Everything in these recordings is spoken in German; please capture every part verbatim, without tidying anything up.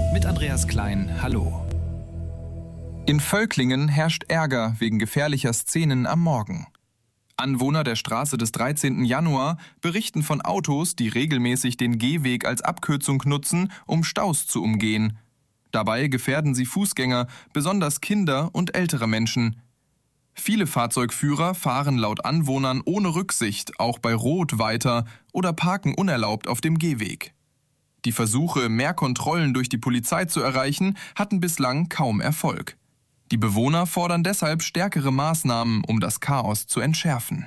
Mit Andreas Klein, hallo. In Völklingen herrscht Ärger wegen gefährlicher Szenen am Morgen. Anwohner der Straße des dreizehnten Januar berichten von Autos, die regelmäßig den Gehweg als Abkürzung nutzen, um Staus zu umgehen. Dabei gefährden sie Fußgänger, besonders Kinder und ältere Menschen. Viele Fahrzeugführer fahren laut Anwohnern ohne Rücksicht auch bei Rot weiter oder parken unerlaubt auf dem Gehweg. Die Versuche, mehr Kontrollen durch die Polizei zu erreichen, hatten bislang kaum Erfolg. Die Bewohner fordern deshalb stärkere Maßnahmen, um das Chaos zu entschärfen.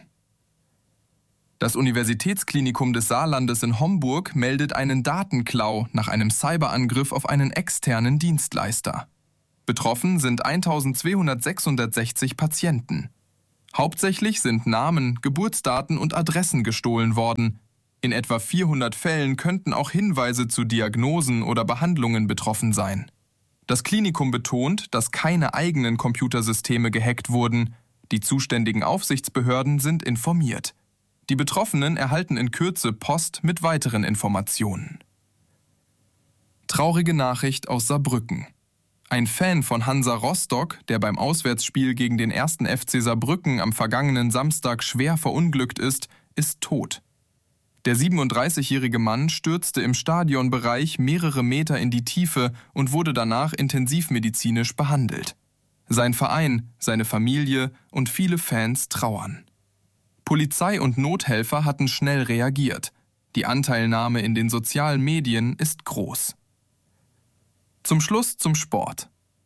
Das Universitätsklinikum des Saarlandes in Homburg meldet einen Datenklau nach einem Cyberangriff auf einen externen Dienstleister. Betroffen sind eintausendzweihundertsechsundsechzig Patienten. Hauptsächlich sind Namen, Geburtsdaten und Adressen gestohlen worden. In etwa vierhundert Fällen könnten auch Hinweise zu Diagnosen oder Behandlungen betroffen sein. Das Klinikum betont, dass keine eigenen Computersysteme gehackt wurden. Die zuständigen Aufsichtsbehörden sind informiert. Die Betroffenen erhalten in Kürze Post mit weiteren Informationen. Traurige Nachricht aus Saarbrücken. Ein Fan von Hansa Rostock, der beim Auswärtsspiel gegen den ersten F C Saarbrücken am vergangenen Samstag schwer verunglückt ist, ist tot. Der siebenunddreißigjährige Mann stürzte im Stadionbereich mehrere Meter in die Tiefe und wurde danach intensivmedizinisch behandelt. Sein Verein, seine Familie und viele Fans trauern. Polizei und Nothelfer hatten schnell reagiert. Die Anteilnahme in den sozialen Medien ist groß. Zum Schluss zum Sport.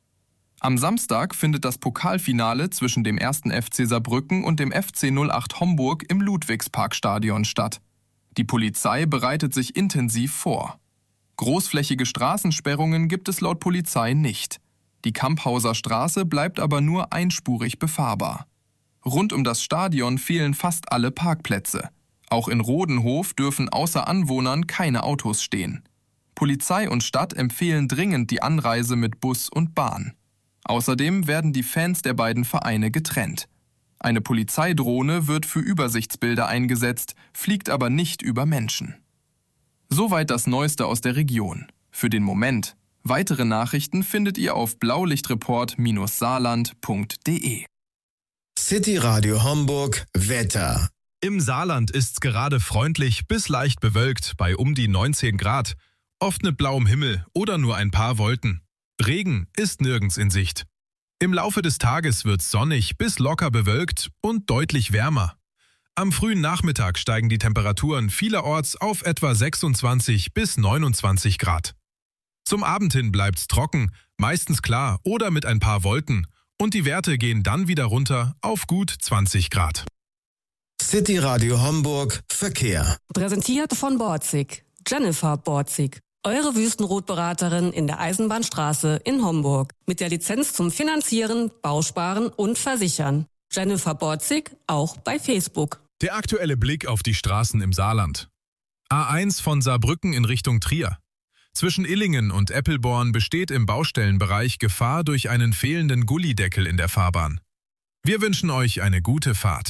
Am Samstag findet das Pokalfinale zwischen dem ersten F C Saarbrücken und dem F C null acht Homburg im Ludwigsparkstadion statt. Die Polizei bereitet sich intensiv vor. Großflächige Straßensperrungen gibt es laut Polizei nicht. Die Kamphauser Straße bleibt aber nur einspurig befahrbar. Rund um das Stadion fehlen fast alle Parkplätze. Auch in Rodenhof dürfen außer Anwohnern keine Autos stehen. Polizei und Stadt empfehlen dringend die Anreise mit Bus und Bahn. Außerdem werden die Fans der beiden Vereine getrennt. Eine Polizeidrohne wird für Übersichtsbilder eingesetzt, fliegt aber nicht über Menschen. Soweit das Neueste aus der Region. Für den Moment. Weitere Nachrichten findet ihr auf blaulichtreport saarland punkt de. City Radio Homburg Wetter. Im Saarland ist's gerade freundlich bis leicht bewölkt bei um die neunzehn Grad. Oft mit blauem Himmel oder nur ein paar Wolken. Regen ist nirgends in Sicht. Im Laufe des Tages wird's sonnig bis locker bewölkt und deutlich wärmer. Am frühen Nachmittag steigen die Temperaturen vielerorts auf etwa sechsundzwanzig bis neunundzwanzig Grad. Zum Abend hin bleibt's trocken, meistens klar oder mit ein paar Wolken und die Werte gehen dann wieder runter auf gut zwanzig Grad. City Radio Homburg Verkehr. Präsentiert von Borzig. Jennifer Borzig. Eure Wüstenrotberaterin in der Eisenbahnstraße in Homburg. Mit der Lizenz zum Finanzieren, Bausparen und Versichern. Jennifer Borzig, auch bei Facebook. Der aktuelle Blick auf die Straßen im Saarland. A eins von Saarbrücken in Richtung Trier. Zwischen Illingen und Eppelborn besteht im Baustellenbereich Gefahr durch einen fehlenden Gullideckel in der Fahrbahn. Wir wünschen euch eine gute Fahrt.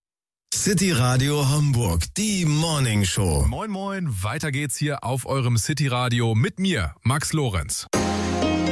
City Radio Homburg, die Morning Show. Moin moin, weiter geht's hier auf eurem City Radio mit mir, Max Lorenz.